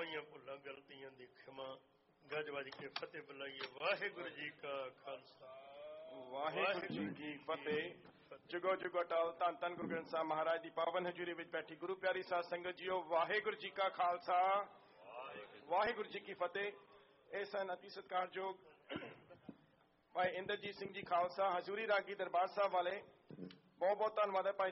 ਹੋਈਆਂ ਭੁੱਲਾਂ ਗਲਤੀਆਂ ਦੀ ਖਿਮਾ। ਗੱਜ ਵੱਜ ਕੇ ਫਤਿਹ ਬੁਲਾਈਏ। ਵਾਹਿਗੁਰੂ ਜੀ ਕਾ ਖਾਲਸਾ ਵਾਹਿਗੁਰੂ ਜੀ ਕੀ ਫਤਿਹ। ਜੁਗੋ ਜੁਗੋ ਅਟਲ ਧੰਨ ਧੰਨ ਗੁਰੂ ਗ੍ਰੰਥ ਸਾਹਿਬ ਮਹਾਰਾਜ ਦੀ ਪਾਵਨ ਹਜ਼ੂਰੀ ਵਿੱਚ ਬੈਠੀ ਗੁਰੂ ਪਿਆਰੀ ਸਾਧ ਸੰਗਤ ਜੀਓ, ਵਾਹਿਗੁਰੂ ਜੀ ਕਾ ਖਾਲਸਾ ਵਾਹਿਗੁਰੂ ਜੀ ਕੀ ਫਤਿਹ। ਇਹ ਸਨ ਅਤੀ ਸਤਿਕਾਰਯੋਗ ਭਾਈ ਇੰਦਰਜੀਤ ਸਿੰਘ ਜੀ ਖਾਲਸਾ ਹਜ਼ੂਰੀ ਰਾਗੀ ਦਰਬਾਰ ਸਾਹਿਬ ਵਾਲੇ। ਬਹੁਤ ਬਹੁਤ ਧੰਨਵਾਦ ਹੈ ਭਾਈ